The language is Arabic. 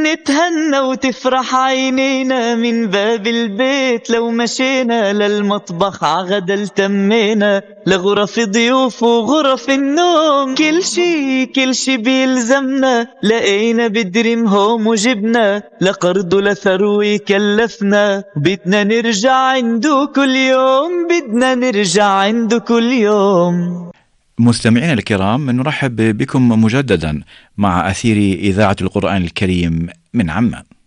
نتهنى وتفرح عينينا من باب البيت، لو مشينا للمطبخ عغدا التمينا، لغرف ضيوف وغرف النوم، كل شي بيلزمنا لقينا بدريم هوم وجبنا، لقرض لثروي كلفنا، بدنا نرجع عنده كل يوم، بدنا نرجع عنده كل يوم. مستمعينا الكرام، نرحب بكم مجددا مع أثير إذاعة القرآن الكريم من عمان.